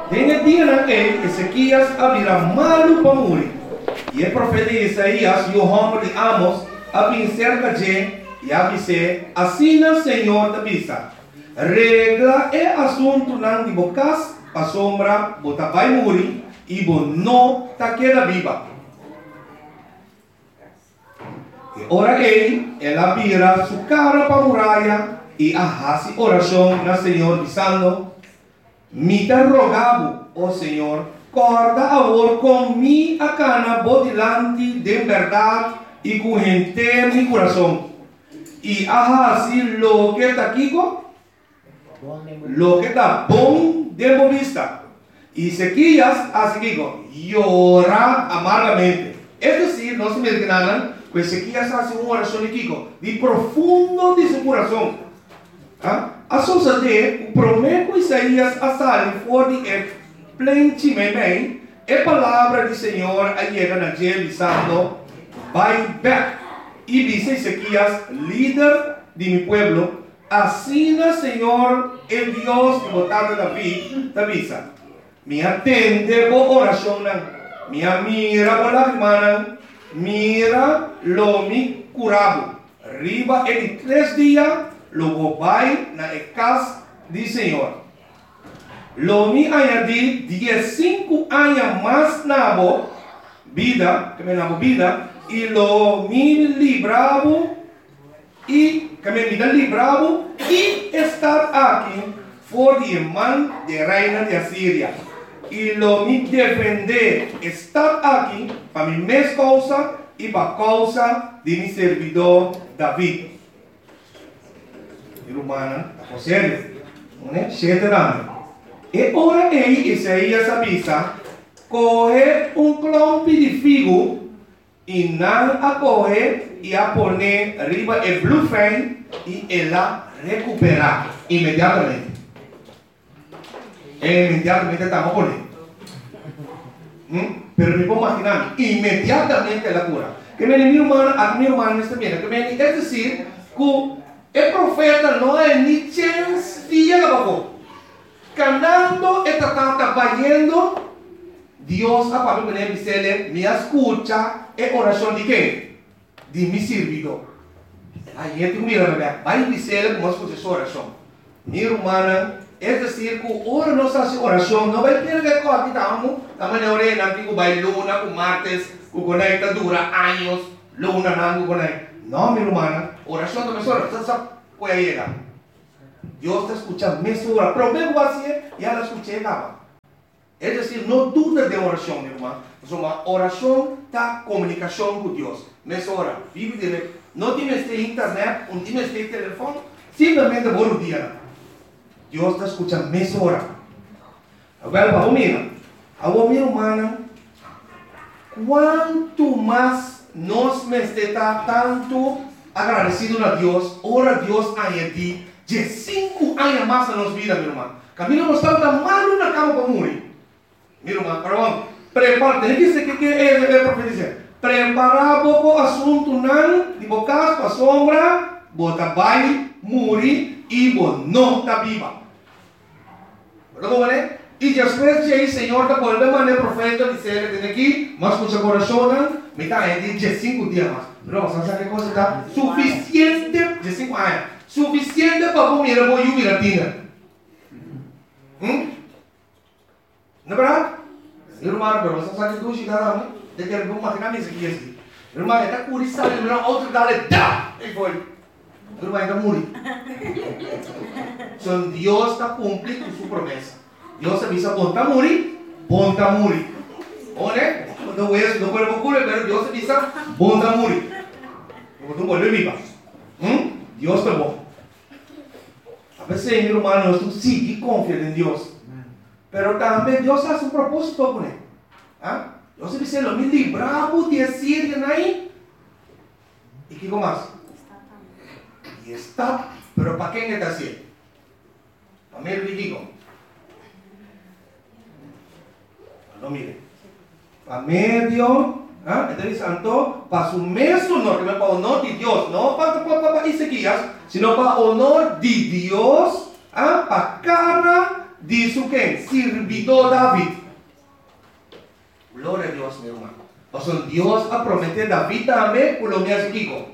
En el día en que Ezequías abrirá malo para morir. Y el profeta Isaías, y hombre de Amos, abrir cerca de y avise, assim na Senhor da vista. Regla é assunto não de bocas, a sombra, bota vai morrer, e bo não tá queda viva. E ora ela vira sua cara para a muralha, e arrase oração na Senhor, dizendo, me te rogavo, ó Senhor, corda agora com minha cana, bodilante de verdade, e com inteiro mi coração. E así lo que está aquí, lo que está bom de vista. Y Ezequías así que llora amargamente. Es decir, no se me entiendan, pues Ezequías hace una oración aquí, de profundo de su corazón. A suceder, o prometo Isaías a salir fora de plente bem, a palavra do Senhor a llega na dia dizendo, vai back. Y dice Ezequías, líder de mi pueblo, así na Señor, el Dios que votado David, te avisa. Me atende por oración, me mira por la hermana, mira lo mi curado. Arriba en 3 días, lo voy na casa del Señor. Lo mi añadí 15 años más nabo, vida, que me nabo vida, y lo mi libravo y que me vida libravo y estar aquí por el man de reina de Asiria y lo mi defender estar aquí para mi mes causa y para causa de mi servidor David. Y humana, a serio, ¿no? 7 años. Y ahora Isaías avisa, coge un clompi de figo y não a correr e a poner arriba el bluefan y ela recuperar imediatamente. Imediatamente estamos poniendo. Pero me puedo imaginar, inmediatamente la cura. Que mi hermano está bien. Es decir, que el profeta no hay ni chance de abajo. Cantando, está trabajando. Dios a Pablo dice, me escucha es oración de qué? De mi servidor. Ahí gente mira, va a decir cómo escucha su oración. Mi hermana, es decir, que ahora no se hace oración, no va a tener que aquí estamos, estamos en orena, que va a luna, que martes, que conecta dura años, luna, no, no, mi hermana, oración no me sobra, puede llegar. Dios te escucha, me sobra, pero me voy a hacer, ya la escuché, acaba. Es decir, no dudes de oración, mi hermano. Uma oração está comunicação com Deus. Nessa hora, vive dele. Não tienes internet, não tienes telefone, simplesmente por um dia. Deus está escutando nessa hora. Agora, para mim, a minha irmã, quanto mais nós me está tanto agradecido a Deus, ora Deus añadir de 5 anos mais na nossa vida, minha irmã. Camilo não está tão mal na cama para morrer. Minha irmã, perdão. Prepara, tem que ser que é profecia. Preparar o assunto não, de bocas para sombra, bota vai, morrer e não está viva. Perdão, né? E depois de aí, Senhor, da volta maneira profeta dizer que tem aqui, mas com seu coração, me está em 5 dias mais. Não, sabe que coisa está suficiente de 5 anos, suficiente para comer a boia latina. Não é verdade? Irmão, pero você sabe que tu chega lá, de que ele vai matar nesse aqui assim. Irmão, está curioso, ele não outro dá, dá, e foi. Irmão, ainda morre. Então Deus está cumprindo sua promessa. Deus avisa, bom está morrer. Olha, quando o ex do corpo cura, pero Deus avisa, bom está morrer. Quando tu volve viva. Deus está bom. A veces, irmão, nós sim confiamos em Deus. Pero también Dios hace un propósito con él. Dios dice, lo me libramos de Asiria ahí. ¿Y qué más? Y está. Pero ¿para quién está haciendo? Para mí el digo. No mire. Para medio. Entonces santo. Para su mesmo honor. Que no es para honor de Dios. No para Ezequías. Sino para honor de Dios. Para cara Dice que sirvió David. Gloria a Dios, mi hermano. O sea, Dios ha prometido a David también por lo que hace Kiko.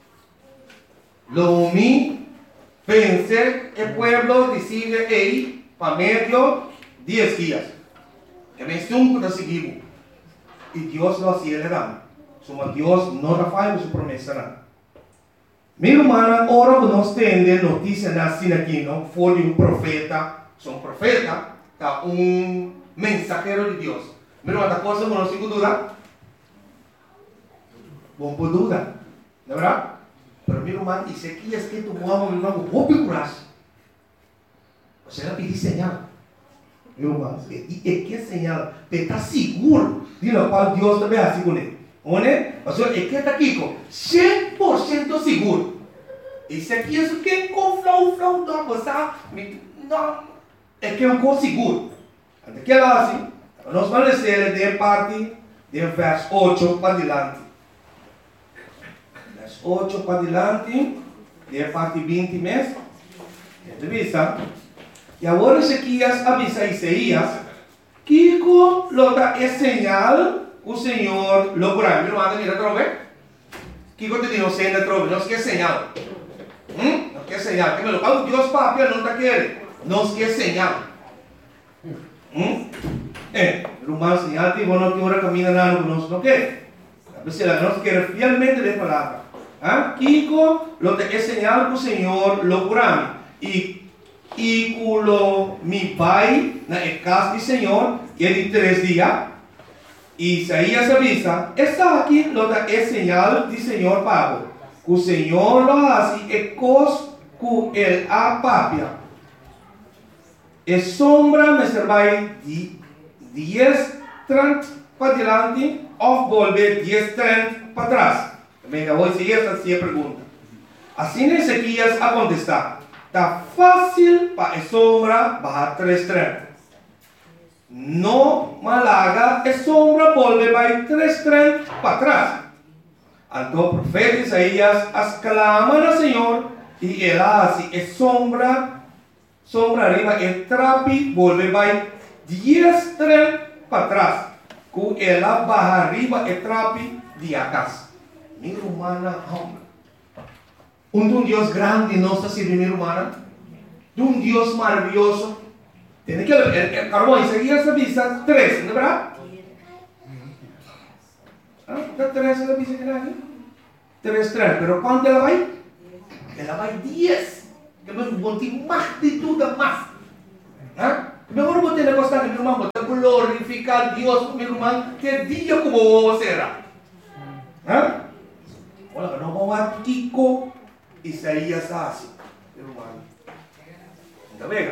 Lo mi pensé el pueblo decide ahí para medio 10 días. Que me estuvo de seguir. Y Dios lo hacía le dan. Suma Dios no falla su promesa. ¿No? Mi hermana, ahora nos tiene noticia así aquí, ¿no? Fue de un profeta. Son profeta, está un mensajero de Dios. Mi hermana, cosa no tengo duda. Bom por duda, ¿de verdad? Pero mi hermano, dice aquí es que tu mamá me dijo, vos picuras. O sea, le pedí señal. Mi hermano, ¿y qué señal? Te está seguro de lo cual Dios te ve así con él. O sea, es que está aquí con 100% seguro. Y se aquí es que con flow, no, pues, no, es que es un cosa seguro. Antes que lo hace, nos van a leer de parte del verso 8 para adelante. 8 para adelante, de parte 20 meses, de vista. Y ahora Ezequias avisa a Isaías, que lo da es señal, o Señor lo curará. Mi hermano, mira otra vez. Kiko te dijo, señal otra vez, no es que señal. No es que señal. Que me lo paga Dios papi, no te quiere. No es que señal. Hermano, señal, que vos no te ahora camina nada, no quiere. A veces la no quiere fielmente de palabra. Kiko lo te señal que el Señor lo curará. Y culo mi pai na casa del Señor, y en 3 días, Isaías avisa, está aquí lo da señal del Señor Pablo. Que el Señor lo hace e cos que el apapia. Es sombra me servai 10-30 para adelante, o volver 10-30 para atrás. Venga, voy a seguir esta pregunta. Así Ezequias a contestar. Está fácil para sombra bajar 3-30. No malaga, es sombra volver para 3-30 para atrás. Entonces el profeta Isaías exclama al Señor y él hace es sombra arriba, el trapi volver para 10-30 para atrás. Que él baja arriba el trapi de acá. Mi hermana, hombre. Un Dios grande no está sirviendo, mi hermana. De un Dios maravilloso. Tiene que el carbón Isaías avisa 3, ¿no es verdad? ¿Está 3 la avisa que nadie? 3, pero ¿cuánto la va? Ela va 10. Que me monte más de todo más. Mejor vos tenés que estar, mi hermano, te glorificar a Dios, mi hermano, que día como vos será. Olha, não vão a Kiko Isaías así, hermano. ¿Está bien?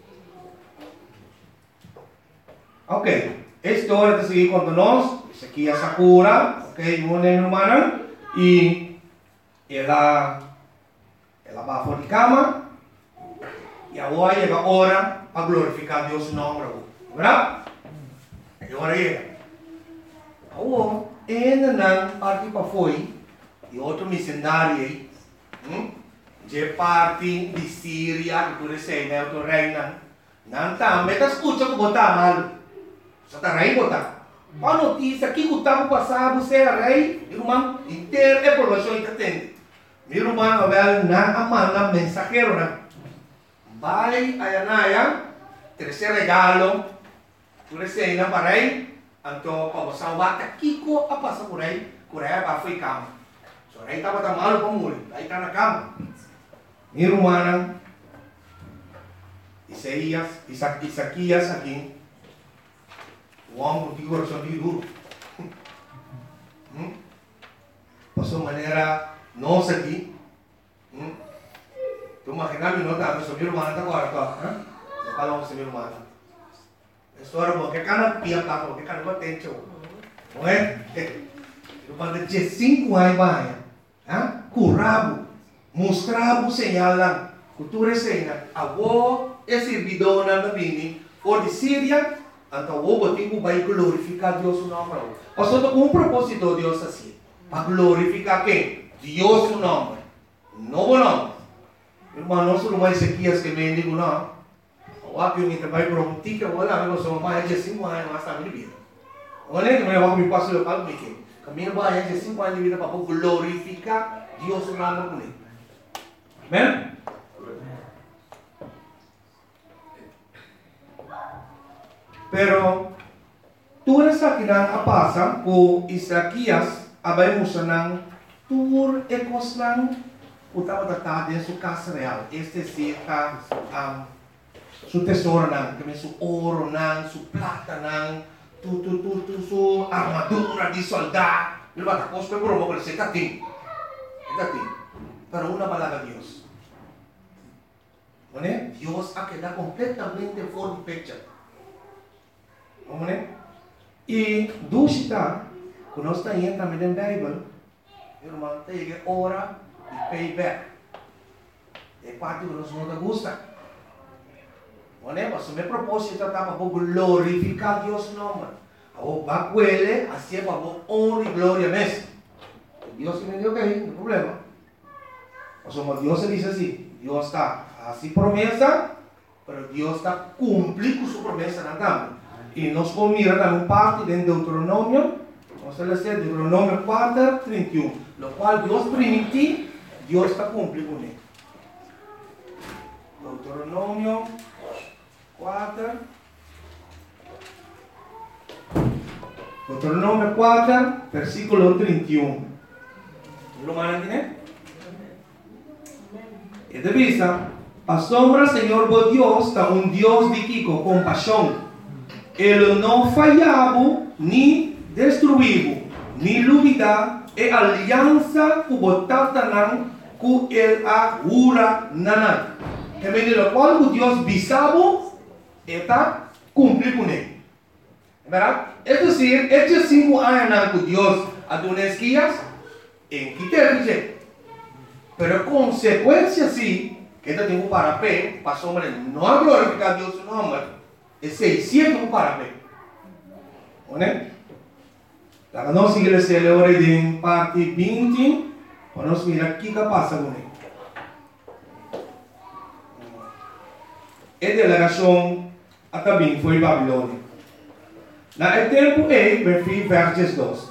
Ok, esta hora de seguir con nosotros, Ezequias Sakura, ok, mi hermana, y ela va a de cama, y ahora llega a hora para glorificar a Dios su nombre, ¿verdad? Y ahora llega. Ahora, en parte para foi, e outro missionário aí, de parte de Síria, que tu sei, né, outro reina, não tá, mas tá escuta que botar mal, só tá rei botar. A notícia que o tempo passado você é rei, irmão, inteiro é provação que tem. Meu irmão, velho, na amanda mensageiro, né? Vai a Anaya, terceiro regalo, tu sei, né, para rei, então para você salvar, Kiko a passar por aí para foi cama. So, aí estava tão malo para morrer, aí está na cama. Minha irmã, Isaías aqui, o homem que coração de duro. Passou maneira, nós aqui, tu imaginas, não está, mas minha irmã está agora, não falamos minha irmã. História boa, que cara pia tá, que cara não tem tio, não é? Eu falei de 5 anos vai. Curabo, mostrava o señal lá, cultura señal, avó é servidora da bini, ou de Síria, então o botico vai glorificar Deus o nome. Pastor, com um propósito Deus assim, para glorificar quem? Deus o nome, novo nome. Irmão, não só mais Ezequias que me digo não, O aqui eu vai para um tica, vou lá, eu sou mais de 5 anos, mas está minha vida. Olha que eu vou me passar o calmo aqui. Caminho mais de 5 anos de vida para glorificar Deus no nome com ele. Amém? Pero toda essa que não passa com Isaías, abrimos não tur ecos não o tava tratado de sua casa real. Este sim está su tesouro não, que su ouro não, su plata não, su armadura de soldado. Ele vai estar com os pebros, mas você está tem, pero uma palavra de Deus. Né? Deus a queda completamente fora de picture. Vamos né? E dúvida, quando nós estamos entrando na Bíblia, irmão, tem que orar e payback. É parte que nós não gosta. Não é? Mas o meu propósito é para glorificar Deus no nome. O bacuele, assim é para honra e glória mesmo. Deus que me deu que não tem problema. Mas como Deus diz assim, Deus está assim promessa, mas Deus está cumprindo sua promessa na cama. E nós vamos mirar uma parte de Deuteronômio, vamos ler Deuteronômio 4, 31, no qual Deus permitiu, Deus está cumprindo com ele. Deuteronômio 4, Deuteronômio 4, versículo 31. Lo mandan aqui, né? E de vista, a sombra, Senhor, vos Deus, está Deus de Kiko, compaixão. Ele não falhava, nem destruiu, nem duvida, e aliança que botata não, que ele agura não. Que menino, quando Deus bisava, está cumprindo com ele. Verdade? É dizer, estes 5 anos que Deus adorou esquias, em que teve, pero consequência sim, que ele tem que parar pé, para a sombra não glorificar Deus no nome. É 600 para ver. Né? Então, nós seguimos a leitura de parte 20, para nós mirar o que passa com ele. A delegação até bem foi Babilônia. Na tempo versos 2.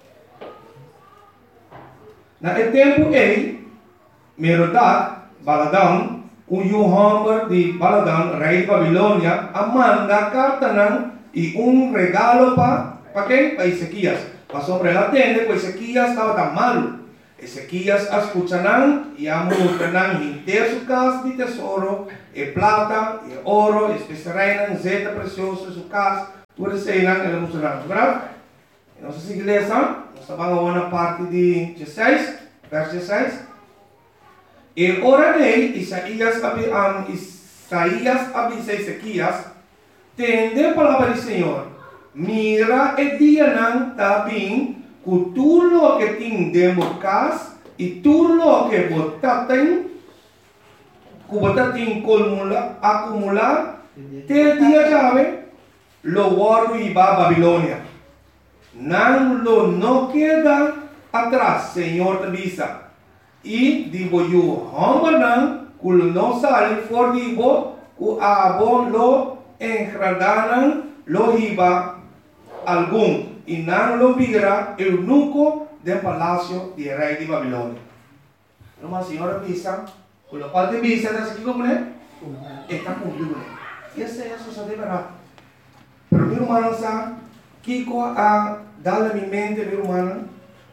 Na tempo Merodach, Baladan, o Hamber de Baladan, rei de Babilônia, manda carta e regalo para quem? Para Ezequias. Mas sobre ela atende, porque Ezequias estava tão malo. Ezequias escuta e mostra inteiro sua casa de tesouro, e plata, e ouro, especiarias, zeta preciosa, sua casa, tudo isso ele mostra. Verdade? Nossa igreja, nós estamos na parte de 16, verso 16. E ora dei, Isaías avisa Ezequias, tende a palavra do Senhor, mira e dia não está bem, que tudo que tem dentro casa e tudo que você tem acumular, te dia chave, lo guardo e va a Babilônia. Não queda atrás, Senhor avisa. E digo eu, Hambanan, que não sale for digo, que abo lo engradanan lo hiba algum, e não lo vira eunuco del palácio de rei de Babilônia. Uma senhora visa, que lo qual te visa, está aqui como é? Está cumprido. E essa é a sua verdade. Pero meu irmão, sabe, Kiko a dar a minha mente, meu irmão,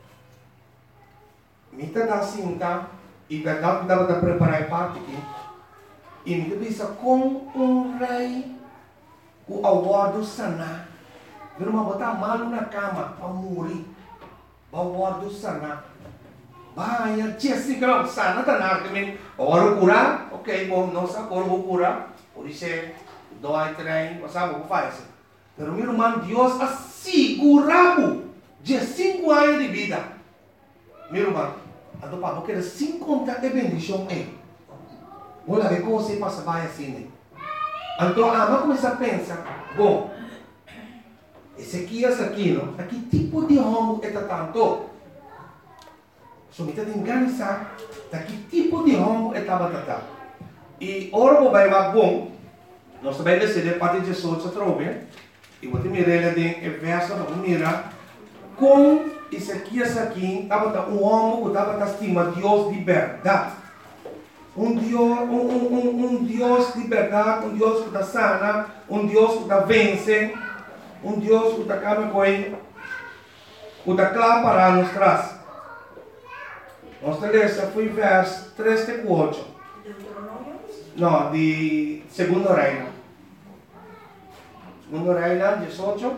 Mita da cinta e verdade dava da preparar parte aqui. E me bisa com rei o aguardo sana. Viram uma botar malo na cama para morrer. O aguardo sana. Vai, tia assim que não sana tá na que oro curar, ok, bom, não sabe vou curar. Por isso dói trem, você sabe o que faz. Pero meu irmão, Deus assegurava de 5 anos de vida. Meu irmão, a do papo quer 50 de bendição aí. Olha ver como você passa vai assim. Então, a mãe começa a pensar, bom, Ezequias aqui, não? Que tipo de homem é tanto? So, me tem organizar, que tipo de homem é tratado. E ora vai bom, nós também decidimos parte de Jesus a trobe. E você mira ele em verso, você mira com Ezequias aqui, estava um homem que estava estima Deus de verdade. Um Deus de verdade, um Deus que está sana, um Deus que está vence, um Deus que está caminhando com ele, que está claro para nos traz. Nossa lista foi verso 3 e 4. Não, de Segundo Reino. Segundo Reino, 18.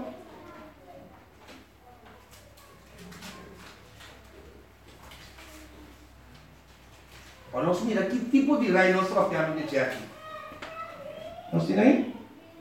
Nós mira que tipo de reino nós estamos falando de aqui. Nós temos aí?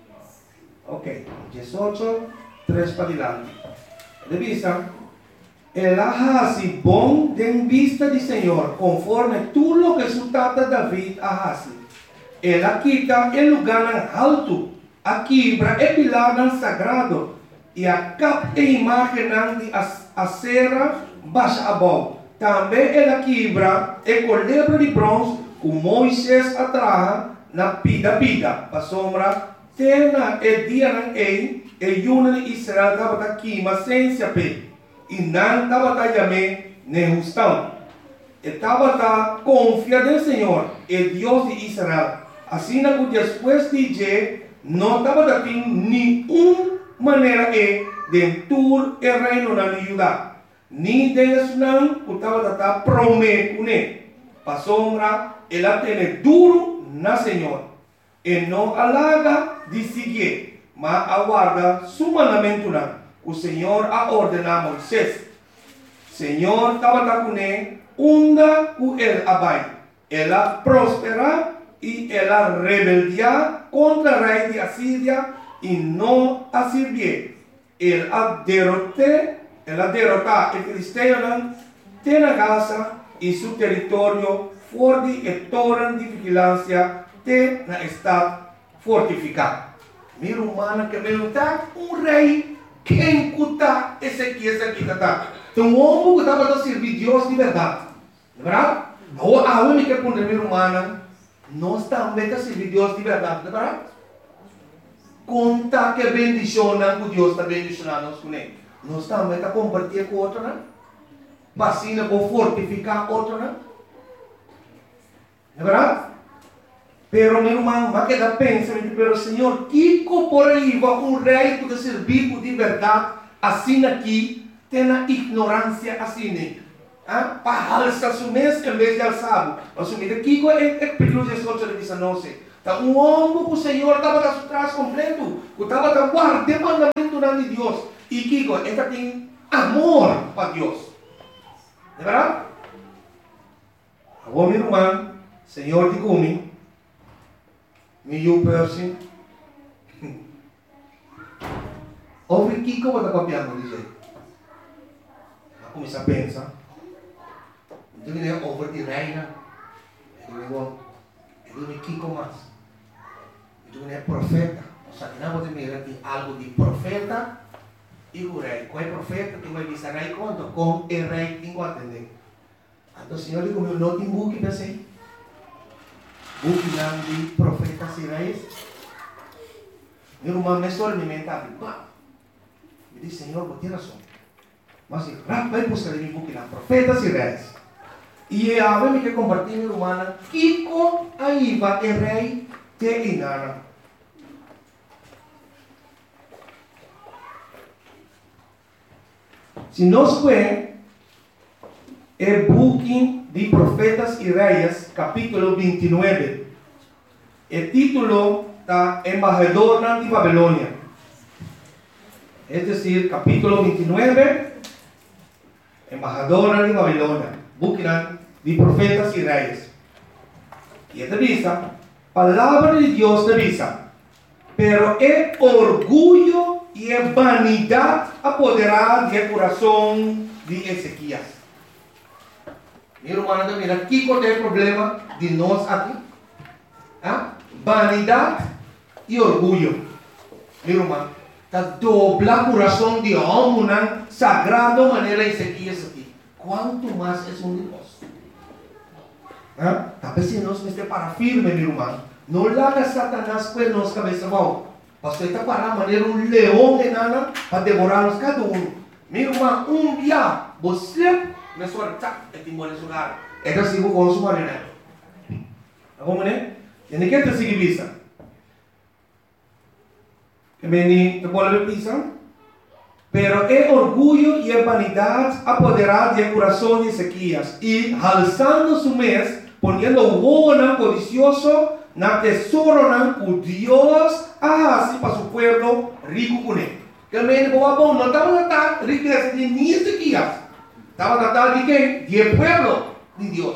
Ok, 18, 3 para diante. De vista, el hace bom de vista del Señor, conforme tú lo que resultata David hace. Él quita el lugar alto, aquí para el pilar sagrado, y a cap e imagen de acera baixa abajo. Também ela quebra e colebra de bronze que Moisés atraja na pida, para sombra, tena e dia e yuna de Israel estava aqui, mas sem se ape. E não estava também nem justão. Estava confiado no Senhor, o Deus de Israel. Assim que depois de dia, não estava tendo nenhuma maneira de entrar o reino na Judá. Ni Deus não estava prometendo, para sombra, ela tem duro na Senhor, e não alaga de seguir, mas aguarda su mandamento, o Senhor a ordenar a Moisés. Senhor estava com ele, onda com ele abai, ela prospera e ela rebeldia contra o rei de Assíria e não a servir. Ela derrotar o filisteu tem a Gaza e seu território forte e torre de vigilância tem na estado fortificado. Mira humana que perguntar rei quem cuta esse aqui está. Então um homem que estava a servir Deus de verdade, não é verdade? A única que mira humana nós também a servir Deus de verdade, não é verdade? Conta que bendiciona que Deus está bendicionando nós com ele. Nós também está compartilhando com outro, né? Vacina para fortificar outro, né? Não é verdade? Pero meu irmão, vai quedar pensando, pero Senhor, que por aí vai rei que servir de verdade, assim aqui, tem a ignorância assim, né? Para alçar o mês em vez de alçar. Mas mira, que é pedido de Jesus de 19. Então, um homem que o Senhor estava atrás completo, que estava guardando o mandamento de Deus. E Kiko, esta tem amor para Deus. Não é verdade? Agora, meu irmão, Senhor de Gumi, meu person, ouve Kiko, vai estar copiando, diz ele. Vai começar a pensar. Então, ele é over de reina. Ele é Kiko mais. Então, ele é profeta. Ou seja, não pode mirar algo de profeta. E o rei, qual é o profeta que vai dizer rei quanto? Com o rei tem que atender. Então o Senhor digo, não tem book para ser. Book não de profetas e reis. Meu irmão, me só alimentava. Me disse, Senhor, vou ter razão. Mas vai buscar em book lá, profetas e reis. E a vez que compartilhar, meu irmão, Kiko aí vai o rei te inara. Se nós vemos o book de Profetas e Reis, capítulo 29, o título está Embajador de Babilônia. É decir, capítulo 29, Embajador de Babilônia, book de Profetas e Reis. E esta vista, palavra de Deus de vista, pero é orgulho e a vanidade apoderada do coração de Ezequias. Meu irmão, mira, aqui qual é o problema de nós aqui? Vanidade e orgulho. Meu irmão, está dobla o coração de homem, sagrado maneira Ezequias aqui. Quanto mais é um de nós? Talvez se nós estamos para firme, meu irmão, No la haga Satanás pues nos cabeza vamos. Pastor está para manera un león en nana para devorarnos cada uno. Mi irmão, dia você me suelta el timón en su lugar. Esto sigo con su manera. ¿Cómo ne? Tiene que te sigue visa. Que me te vuelve pisa. Pero el orgullo y la vanidad apoderaron del corazón de Ezequías y alzando su mes, poniendo buena codicioso, na tesoro que Dios hace para su pueblo rico con él. Que me dijo, no estaba tratando de riqueza de ni Ezequías, estaba tratando de qué? De pueblo de Dios.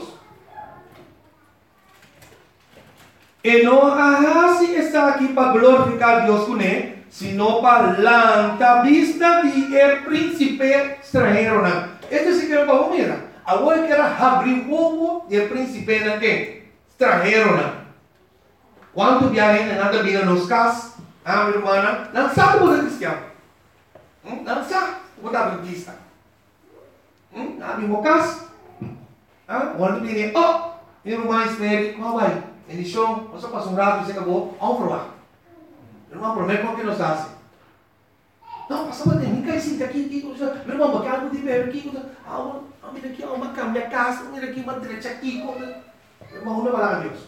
Y no así está aquí para glorificar a Dios con él, sino para la vista del príncipe extranjero. Este sí que me va a mirar. Ahora que era abrir bobo del príncipe extranjero. ¿Cuántos viajes en nada vienen los casas? Mi hermana, no sabe por el cristiano. No sabe por la vista. No mismo casa. Cuando viene, mi hermana espera, ¿cómo va? En el show, você passa rato e você acabou, vamos provar. Eu não prometo como que nos hace. Não, passava de mim, cai sim, aqui, meu irmão, porque algo de ver aqui, mira aqui, uma cama, minha casa, mira aqui, uma direita aqui, meu irmão, não vai lá, Deus.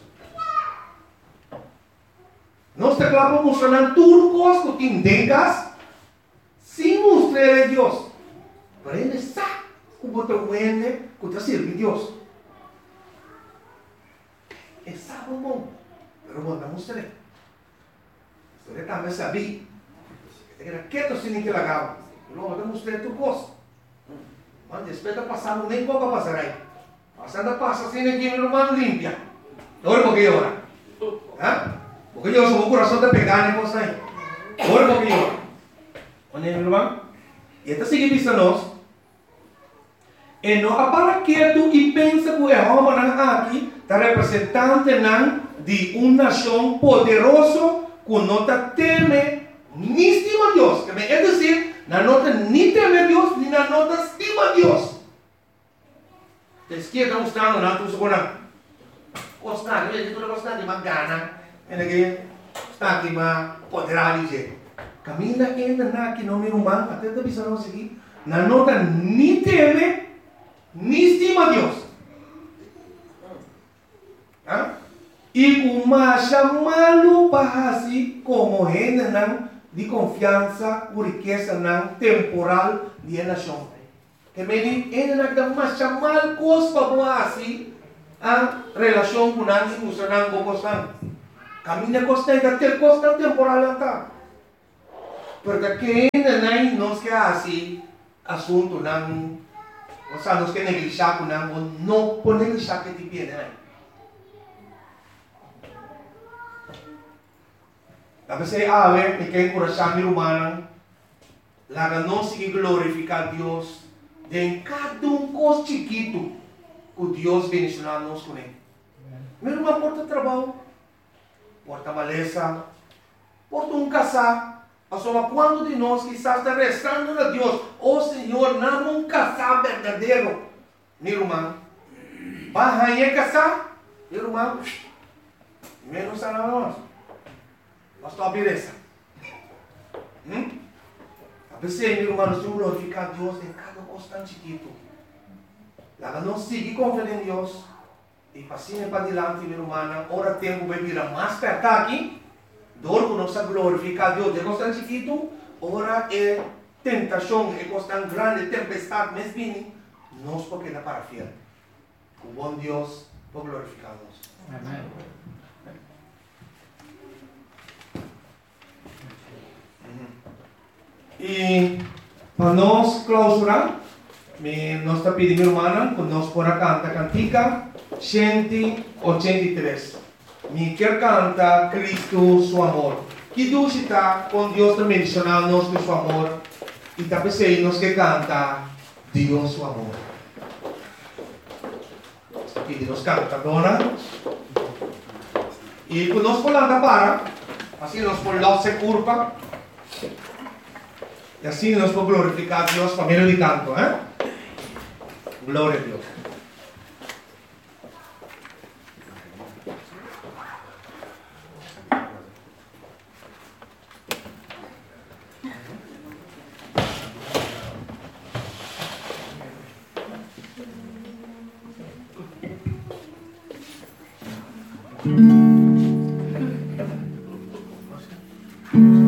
Nós está claro mostrando tudo coisa que tengas, sem mostrar a Deus. Para ele sabe como te vende, como te sirve a Deus. Ele sabe o bom, mas não te mostrei. Você também sabia. Que era quieto sem que lagava. Não te mostrei tudo coisa. Mas después de passar, nem como vai passar aí. Passando passa sem que meu irmão limpia. Todo porque llora. Porque yo soy un corazón de pegar en cosas ahí. Ahora porque yo. Oye, mi hermano. Y esta sigue diciéndonos. Y no para quieto y piensa que el hombre aquí está representante de una nación poderoso que no te teme ni estima a Dios. Es decir, no te ni teme a Dios ni no te estima a Dios. Es que está mostrando nada, tú supones. Constante, tú no constante, más gana. Energi está aqui mais poderado dizer. Camila ainda na que não me humano até da visão não seguir. Na nota nem teme nem estima Deus. E uma chamá-lo para assim como gente não de confiança ou riqueza não temporal de nação. Que me diz ainda na que dá uma chamá-lo coisa para assim a relação com a gente funcionando com constante. Camina constante, até constante temporal está. Porque aqui ainda não se assim assunto não, ou seja, não se negligenciar com não por negligenciar que te pede aí. A veces ver me quer encorajar meu humano, lá não se glorificar Deus de cada coisa chiquito que Deus bendicionar nos com ele. Meu irmão porta trabalho. Porta maleza, porta casar. Só quando de nós quizás está rezando a Deus, Senhor, não casar verdadeiro. Meu irmão, vai a casar, meu irmão, menos a nós. Pastor, beleza. A pessoa, meu irmão, nós temos que glorificar a Deus em cada coisa tão chiquito. Lá não seguir confiando em Deus. E passinho para diante, meu irmão, ora tempo vai virar mais perto aqui, dor que não se glorificar a Deus, de coisa tão chiquito, ora é tentação, é coisa tão grande, tempestade, mas vem, nós porque não para fiel. O bom Deus para glorificar a Deus. Amém. E para nós clausurar, nós está pedindo, irmã, que nós podamos cantar cantica 183. Me quer cantar Cristo, su amor. Que Deus está com Deus está mencionando nós com su amor. E também sei nós que canta Deus, su amor. Aqui nós canta, dona. E quando nós falamos para, assim nós podemos se curva. E assim nós podemos glorificar a Deus por meio de canto, Glória a Deus.